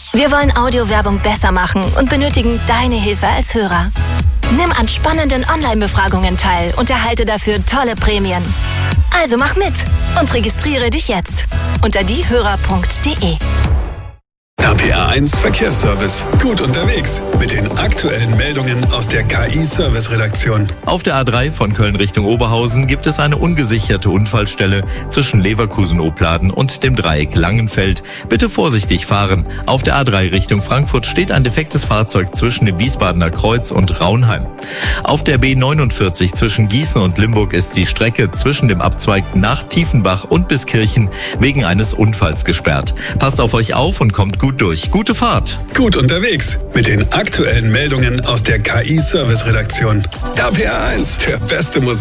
Wir wollen Audiowerbung besser machen und benötigen deine Hilfe als Hörer. Nimm an spannenden Online-Befragungen teil und erhalte dafür tolle Prämien. Also mach mit und registriere dich jetzt unter diehörer.de. RPR1 Verkehrsservice. Gut unterwegs mit den aktuellen Meldungen aus der KI-Service-Redaktion. Auf der A3 von Köln Richtung Oberhausen gibt es eine ungesicherte Unfallstelle zwischen Leverkusen-Opladen und dem Dreieck Langenfeld. Bitte vorsichtig fahren. Auf der A3 Richtung Frankfurt steht ein defektes Fahrzeug zwischen dem Wiesbadener Kreuz und Raunheim. Auf der B49 zwischen Gießen und Limburg ist die Strecke zwischen dem Abzweig nach Tiefenbach und Biskirchen wegen eines Unfalls gesperrt. Passt auf euch auf und kommt gut durch. Gute Fahrt. Gut unterwegs mit den aktuellen Meldungen aus der KI-Service-Redaktion. RPR1, der beste Musik.